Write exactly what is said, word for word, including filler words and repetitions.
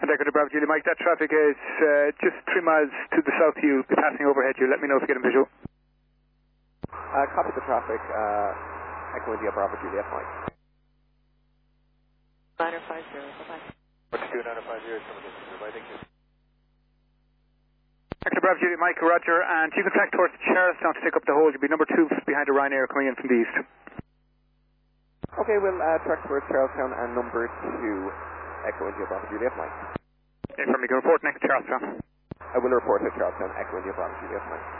Echo to Bravo Julie Mike. That traffic is uh, just three miles to the south of you, passing overhead you. Let me know if you get a visual. Uh, copy the traffic, uh, Echo India Bravo Juliet Mike. nine five zero, bye-bye. What's two nine five zero, some of this is goodbye, thank you. Echo to Bravo Julie Mike, Roger, and you can track towards Charlestown to take up the hold. You'll be number two behind the Ryanair coming in from the east. Okay, we'll uh, track towards Charlestown and number two, Echo India Bravo Juliet Mike. Inform, you can report next Charlestown. I will report to Charlestown, Echo India Bravo Juliet Mike.